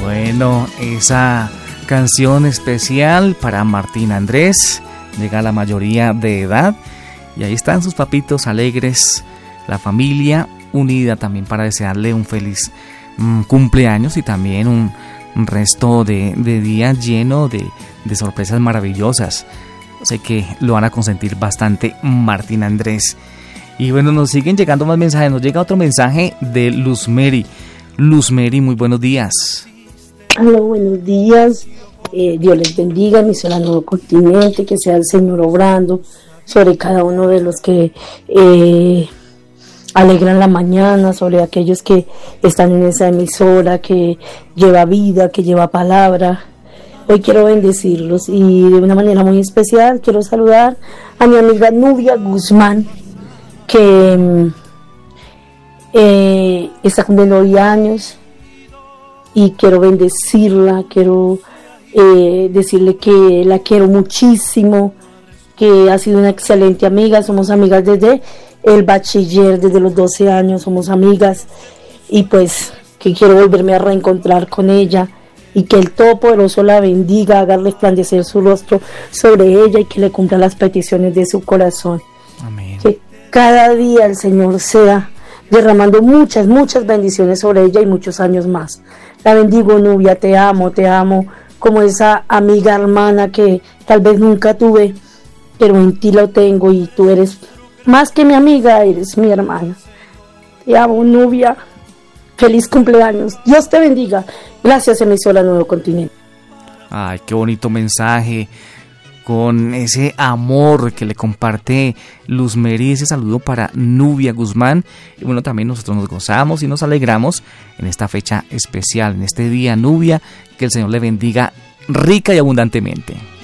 Bueno, esa canción especial para Martín Andrés llega a la mayoría de edad y ahí están sus papitos alegres, la familia unida también para desearle un feliz cumpleaños y también un resto de día lleno de sorpresas maravillosas. Sé que lo van a consentir bastante Martín Andrés. Y bueno, nos siguen llegando más mensajes. Nos llega otro mensaje de Luz Mary. Luz Mary, muy buenos días. Hola, buenos días. Dios les bendiga, emisora Nuevo Continente, que sea el Señor obrando sobre cada uno de los que alegran la mañana, sobre aquellos que están en esa emisora que lleva vida, que lleva palabra. Hoy quiero bendecirlos y de una manera muy especial quiero saludar a mi amiga Nubia Guzmán, que está cumpliendo hoy años, y quiero bendecirla, quiero decirle que la quiero muchísimo, que ha sido una excelente amiga. Somos amigas desde el bachiller, desde los 12 años somos amigas, y pues que quiero volverme a reencontrar con ella, y que el Todopoderoso la bendiga, haga resplandecer su rostro sobre ella y que le cumpla las peticiones de su corazón. Amén. Que cada día el Señor sea derramando muchas bendiciones sobre ella y muchos años más. La bendigo, Nubia, te amo como esa amiga hermana que tal vez nunca tuve, pero en ti lo tengo, y tú eres más que mi amiga, eres mi hermana. Te amo, Nubia. Feliz cumpleaños. Dios te bendiga. Gracias, emisora Nuevo Continente. Ay, qué bonito mensaje, con ese amor que le comparte Luz Mary, ese saludo para Nubia Guzmán. Y bueno, también nosotros nos gozamos y nos alegramos en esta fecha especial, en este día, Nubia, que el Señor le bendiga rica y abundantemente.